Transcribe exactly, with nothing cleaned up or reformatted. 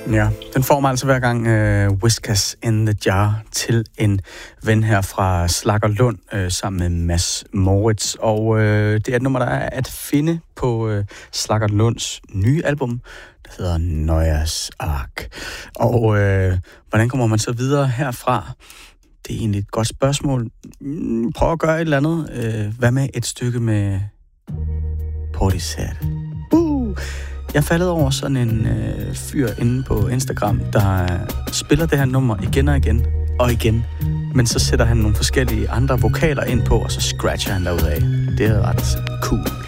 Ja, den får mig altså hver gang uh, Whiskas in the Jar til en ven her fra Slaggerlund uh, sammen med Mads Moritz. Og uh, det er et nummer, der er at finde på uh, Slaggerlunds nye album, der hedder Neues Ark. Og uh, hvordan kommer man så videre herfra? Det er egentlig et godt spørgsmål. Prøv at gøre et eller andet. Uh, hvad med et stykke med Portishead? Uh! Jeg faldet over sådan en øh, fyr inde på Instagram, der spiller det her nummer igen og igen og igen. Men så sætter han nogle forskellige andre vokaler ind på, og så scratcher han derudad. Det er ret cool.